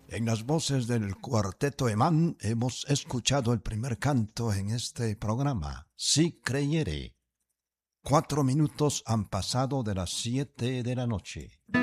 En las voces del Cuarteto Emán hemos escuchado el primer canto en este programa, Si Creyere. 4 minutos han pasado de las 7 de la noche.